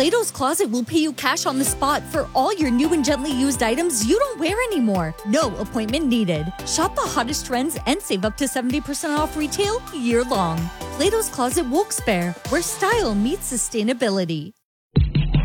Plato's Closet will pay you cash on the spot for all your new and gently used items you don't wear anymore. No appointment needed. Shop the hottest trends and save up to 70% off retail year-long. Plato's Closet Wilkes-Barre, where style meets sustainability.